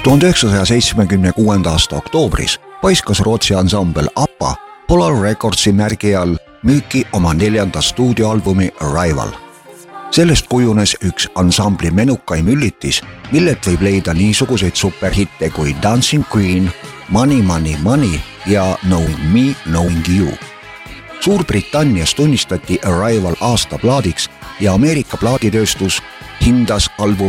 1976. aasta oktoobris paiskas Rootsi ansambel ABBA Polar Recordsi märgi all müüki oma 4. stuudioalbumi Arrival. Sellest kujunes üks ansambli menukaim üllitis, millelt võib leida niisuguseid superhitte kui Dancing Queen, Money, Money, Money ja Knowing Me, Knowing You. Suurbritannias tunnistati Arrival aastaplaadiks ja Ameerika plaaditööstus hindas albumi